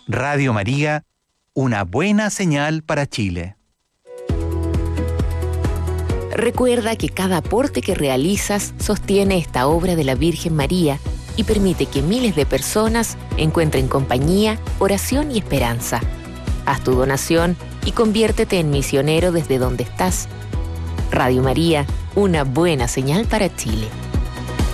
Radio María, una buena señal para Chile. Recuerda que cada aporte que realizas sostiene esta obra de la Virgen María y permite que miles de personas encuentren compañía, oración y esperanza. Haz tu donación y conviértete en misionero desde donde estás. Radio María, una buena señal para Chile.